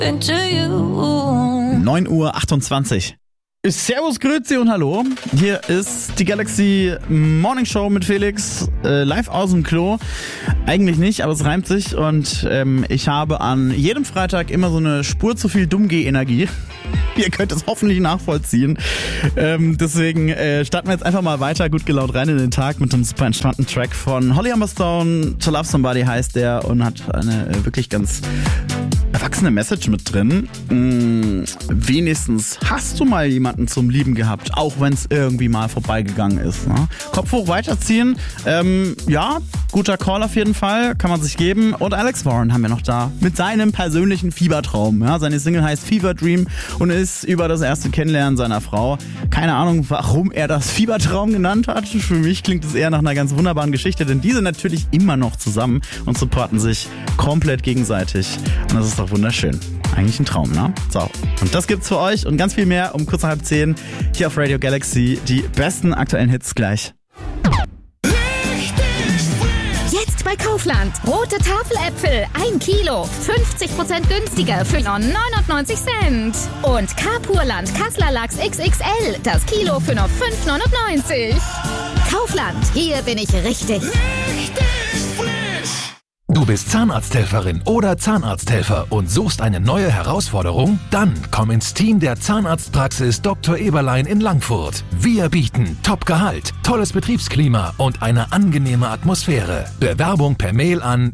into you. 9:28 Uhr. Servus, Grüezi und Hallo. Hier ist die Galaxy Morning Show mit Felix, live aus dem Klo. Eigentlich nicht, aber es reimt sich und ich habe an jedem Freitag immer so eine Spur zu viel Dummgeh-Energie. Ihr könnt es hoffentlich nachvollziehen. Deswegen starten wir jetzt einfach mal weiter gut gelaunt rein in den Tag mit einem super entspannten Track von Holly Humberstone. To Love Somebody heißt der und hat eine wirklich ganz erwachsene Message mit drin. Wenigstens hast du mal jemanden zum Lieben gehabt, auch wenn es irgendwie mal vorbeigegangen ist. Ne? Kopf hoch weiterziehen. Ja, guter Call auf jeden Fall, kann man sich geben. Und Alex Warren haben wir noch da mit seinem persönlichen Fiebertraum. Ja? Seine Single heißt Fever Dream und ist über das erste Kennenlernen seiner Frau. Keine Ahnung, warum er das Fiebertraum genannt hat. Für mich klingt es eher nach einer ganz wunderbaren Geschichte, denn die sind natürlich immer noch zusammen und supporten sich komplett gegenseitig. Und das ist doch wunderschön. Eigentlich ein Traum, ne? So, und das gibt's für euch und ganz viel mehr um kurz nach 9:30 hier auf Radio Galaxy. Die besten aktuellen Hits gleich. Jetzt bei Kaufland. Rote Tafeläpfel, 1 Kilo, 50% günstiger für nur 99 Cent. Und Carpurland Kassler Lachs XXL, das Kilo für nur 5,99. Kaufland, hier bin ich richtig. Du bist Zahnarzthelferin oder Zahnarzthelfer und suchst eine neue Herausforderung? Dann komm ins Team der Zahnarztpraxis Dr. Eberlein in Langfurt. Wir bieten Top-Gehalt, tolles Betriebsklima und eine angenehme Atmosphäre. Bewerbung per Mail an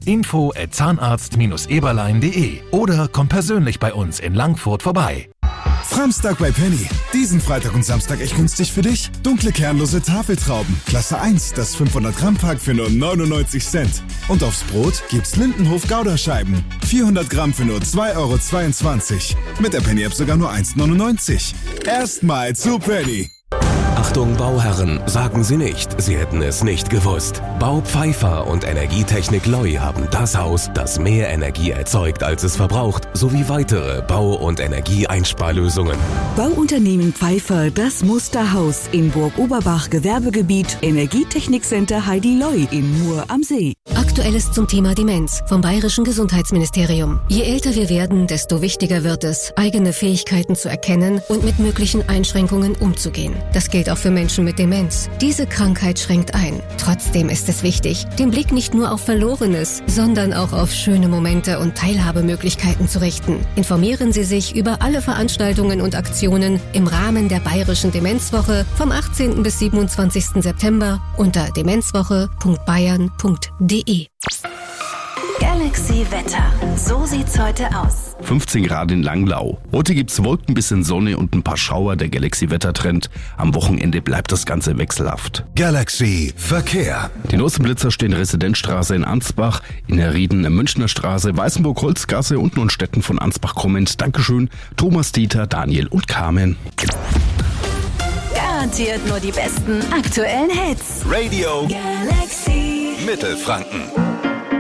info@zahnarzt-eberlein.de oder komm persönlich bei uns in Langfurt vorbei. Framstag bei Penny. Diesen Freitag und Samstag echt günstig für dich. Dunkle kernlose Tafeltrauben. Klasse 1, das 500 Gramm Pack für nur 99 Cent. Und aufs Brot gibt's Lindenhof Gouda-Scheiben. 400 Gramm für nur 2,22 €. Mit der Penny-App sogar nur 1,99 €. Erstmal zu Penny. Achtung Bauherren, sagen Sie nicht, Sie hätten es nicht gewusst. Bau Pfeiffer und Energietechnik Loi haben das Haus, das mehr Energie erzeugt, als es verbraucht, sowie weitere Bau- und Energieeinsparlösungen. Bauunternehmen Pfeiffer, das Musterhaus in Burg-Oberbach, Gewerbegebiet, Energietechnikcenter Heidi Loi in Mur am See. Aktuelles zum Thema Demenz vom Bayerischen Gesundheitsministerium. Je älter wir werden, desto wichtiger wird es, eigene Fähigkeiten zu erkennen und mit möglichen Einschränkungen umzugehen. Das gilt auch für Menschen mit Demenz. Diese Krankheit schränkt ein. Trotzdem ist es wichtig, den Blick nicht nur auf Verlorenes, sondern auch auf schöne Momente und Teilhabemöglichkeiten zu richten. Informieren Sie sich über alle Veranstaltungen und Aktionen im Rahmen der Bayerischen Demenzwoche vom 18. bis 27. September unter demenzwoche.bayern.de. Galaxy Wetter. So sieht's heute aus. 15 Grad in Langlau. Heute gibt's Wolken, bisschen Sonne und ein paar Schauer. Der Galaxy-Wettertrend. Am Wochenende bleibt das Ganze wechselhaft. Galaxy Verkehr. Die neuesten Blitzer stehen Residenzstraße in Ansbach, in Herrieden, Münchner Straße, Weißenburg-Holzgasse und Nunstetten von Ansbach kommend. Dankeschön, Thomas, Dieter, Daniel und Carmen. Garantiert nur die besten aktuellen Hits. Radio Galaxy Mittelfranken.